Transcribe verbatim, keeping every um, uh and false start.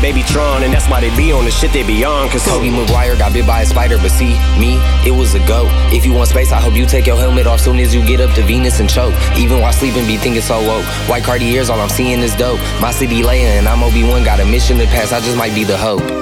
Baby Tron, and that's why they be on the shit they be on. Cause Tobey Maguire got bit by a spider, but see, me, it was a go. If you want space, I hope you take your helmet off soon as you get up to Venus and choke. Even while sleeping, be thinking so woke. White Cartiers, all I'm seeing is dope. My city laying, and I'm Obi-Wan, got a mission to pass, I just might be the hope.